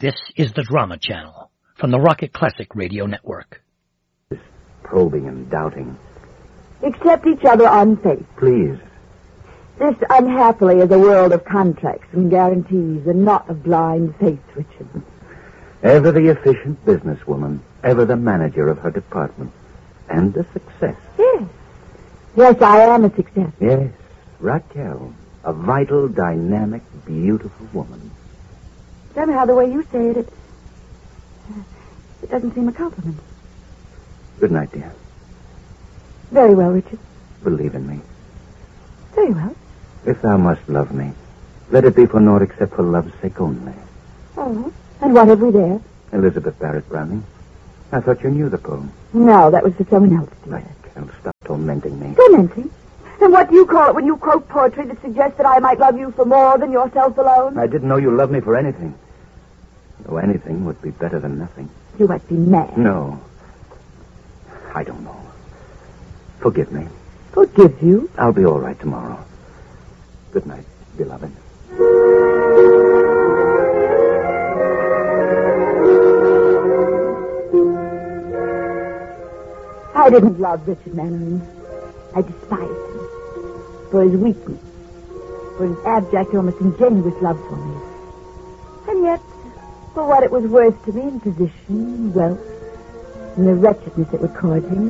This is the Drama Channel from the Rocket Classic Radio Network. Probing and doubting. Accept each other on faith. Please. This, unhappily, is a world of contracts and guarantees and not of blind faith, Richard. Ever the efficient businesswoman, ever the manager of her department. And a success. Yes. Yes, I am a success. Yes, Raquel. A vital, dynamic, beautiful woman. Somehow, the way you say it, it doesn't seem a compliment. Good night, dear. Very well, Richard. Believe in me. Very well. If thou must love me, let it be for naught except for love's sake only. Oh, and what have we there? Elizabeth Barrett Browning. I thought you knew the poem. No, that was for someone else, dear. Raquel, stop tormenting me. Tormenting? And what do you call it when you quote poetry that suggests that I might love you for more than yourself alone? I didn't know you loved me for anything. Though anything would be better than nothing. You must be mad. No. I don't know. Forgive me. Forgive you? I'll be all right tomorrow. Good night, beloved. I didn't love Richard Mannering. I despised him. For his weakness. For his abject, almost ingenuous love for me. And yet, for what it was worth to me in position, wealth, and the wretchedness that would cause him,